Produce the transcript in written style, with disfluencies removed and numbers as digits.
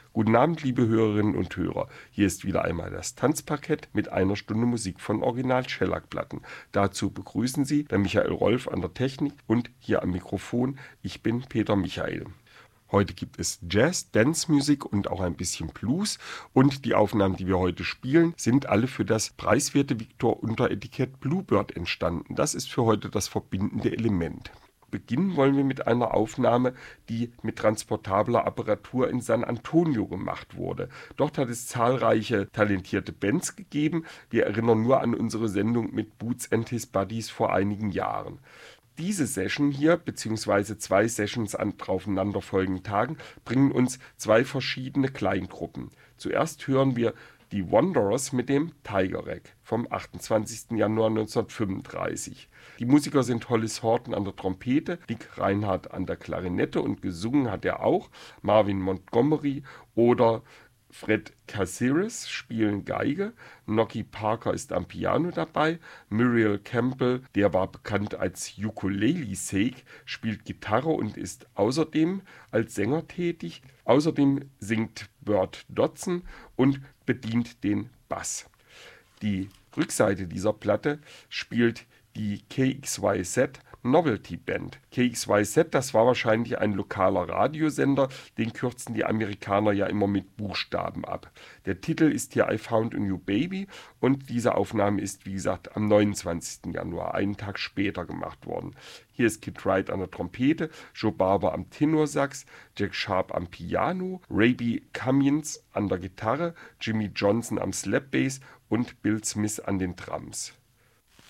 Guten Abend, liebe Hörerinnen und Hörer. Hier ist wieder einmal das Tanzparkett mit einer Stunde Musik von Original Schellackplatten. Dazu begrüßen Sie der Michael Rolf an der Technik und hier am Mikrofon. Ich bin Peter Michael. Heute gibt es Jazz, Dance-Musik und auch ein bisschen Blues. Und die Aufnahmen, die wir heute spielen, sind alle für das preiswerte Victor-Unteretikett Bluebird entstanden. Das ist für heute das verbindende Element. Beginnen wollen wir mit einer Aufnahme, die mit transportabler Apparatur in San Antonio gemacht wurde. Dort hat es zahlreiche talentierte Bands gegeben. Wir erinnern nur an unsere Sendung mit Boots and His Buddies vor einigen Jahren. Diese Session hier, beziehungsweise 2 Sessions an aufeinanderfolgenden Tagen, bringen uns 2 verschiedene Kleingruppen. Zuerst hören wir die Wanderers mit dem Tiger Rag vom 28. Januar 1935. Die Musiker sind Hollis Horton an der Trompete, Dick Reinhardt an der Klarinette und gesungen hat er auch. Marvin Montgomery oder Fred Caceres spielen Geige, Nocky Parker ist am Piano dabei, Muriel Campbell, der war bekannt als Ukulele-Sake, spielt Gitarre und ist außerdem als Sänger tätig. Außerdem singt Bert Dodson und bedient den Bass. Die Rückseite dieser Platte spielt die KXYZ Novelty Band. KXYZ, das war wahrscheinlich ein lokaler Radiosender, den kürzen die Amerikaner ja immer mit Buchstaben ab. Der Titel ist hier I Found a New Baby und diese Aufnahme ist, wie gesagt, am 29. Januar, einen Tag später gemacht worden. Hier ist Kid Wright an der Trompete, Joe Barber am Tenorsax, Jack Sharp am Piano, Raby Cummins an der Gitarre, Jimmy Johnson am Slapbass und Bill Smith an den Drums.